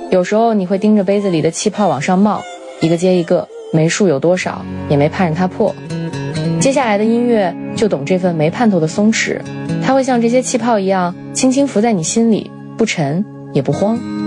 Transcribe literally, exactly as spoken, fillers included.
有时候你会盯着杯子里的气泡往上冒，一个接一个，没数有多少，也没盼着它破。接下来的音乐就懂这份没盼头的松弛，它会像这些气泡一样轻轻浮在你心里，不沉也不慌。